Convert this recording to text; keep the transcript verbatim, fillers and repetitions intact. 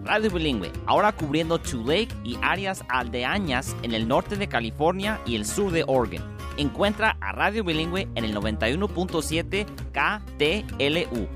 Radio Bilingüe, ahora cubriendo Tule y áreas aldeañas en el norte de California y el sur de Oregon. Encuentra a Radio Bilingüe en el noventa y uno punto siete K T L U